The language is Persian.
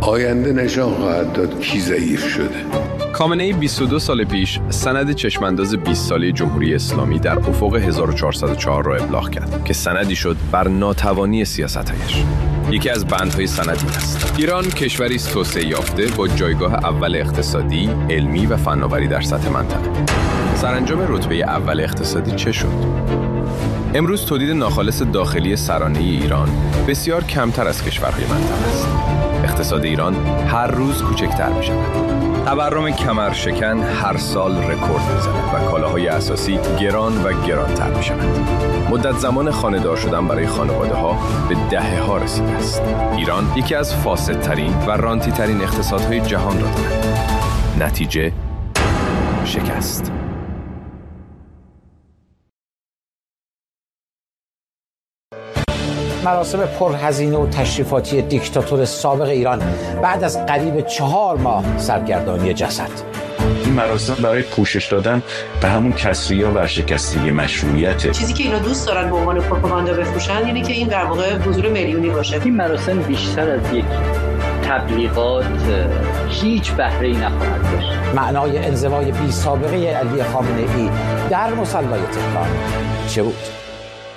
آینده نشان خواهد داد کی ضعیف شده. خامنه‌ای 22 سال پیش سند چشمانداز 20 ساله جمهوری اسلامی در افق 1404 را ابلاغ کرد که سندی شد بر ناتوانی سیاست‌هایش. یکی از بندهای سند این است: ایران کشوری است توسعه یافته با جایگاه اول اقتصادی، علمی و فناوری در سطح منطقه. سرانجام رتبه اول اقتصادی چه شد؟ امروز تولید ناخالص داخلی سرانه ایران بسیار کمتر از کشورهای منطقه است. اقتصاد ایران هر روز کوچکتر می شود. تورم کمرشکن هر سال رکورد می زند و کالاهای اساسی گران و گرانتر می شود. مدت زمان خانه‌دار شدن برای خانواده ها به دهه ها رسیده است. ایران یکی از فاسدترین و رانتی ترین اقتصادهای جهان را دارد. نتیجه شکست. مراسم پرهزینه و تشریفاتی دیکتاتور سابق ایران بعد از قریب 4 ماه سرگردانی جسد. این مراسم برای پوشش دادن به همون کسری و ورشکستگی مشروعیته. چیزی که اینا دوست دارن به عنوان پروپاگاندا بفروشن اینه که این در واقع حضور میلیونی باشه. این مراسم بیشتر از یک تبلیغات هیچ بهره‌ای نخواهد داشت. معنای انزوای بی سابقه علی خامنه‌ای در مصلی تهران چه بود؟